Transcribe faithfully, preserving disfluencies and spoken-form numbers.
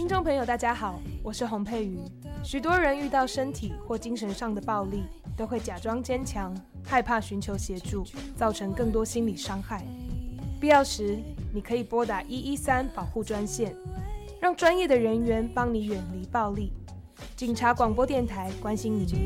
听众朋友大家好，我是洪佩瑜。许多人遇到身体或精神上的暴力，都会假装坚强，害怕寻求协助，造成更多心理伤害。必要时，你可以拨打一一三保护专线，让专业的人员帮你远离暴力。警察广播电台关心您。